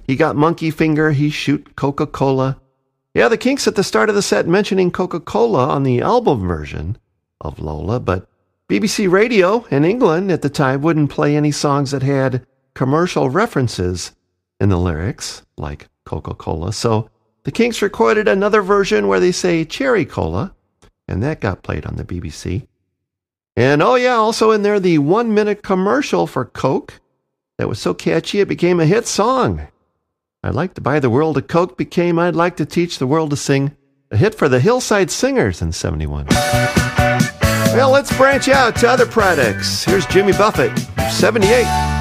He got monkey finger, he shoot Coca-Cola. Yeah, the Kinks at the start of the set mentioning Coca-Cola on the album version of Lola, but BBC Radio in England at the time wouldn't play any songs that had commercial references in the lyrics, like Coca-Cola. So the Kinks recorded another version where they say Cherry Cola, and that got played on the BBC. And oh yeah, also in there, the 1-minute commercial for Coke that was so catchy it became a hit song. I'd like to buy the world a Coke became I'd like to teach the world to sing, a hit for the Hillside Singers in 71. Well, let's branch out to other products. Here's Jimmy Buffett, 78.